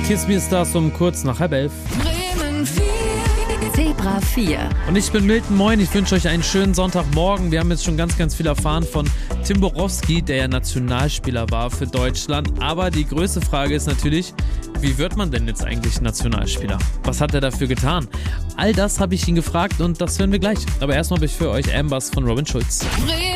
Kiss Me ist das um kurz nach 10:30. Bremen 4. Zebra 4. Und ich bin Milton, moin, ich wünsche euch einen schönen Sonntagmorgen. Wir haben jetzt schon ganz viel erfahren von Tim Borowski, der ja Nationalspieler war für Deutschland. Aber die größte Frage ist natürlich, wie wird man denn jetzt eigentlich Nationalspieler? Was hat er dafür getan? All das habe ich ihn gefragt und das hören wir gleich. Aber erstmal habe ich für euch Ambers von Robin Schulz. Bremen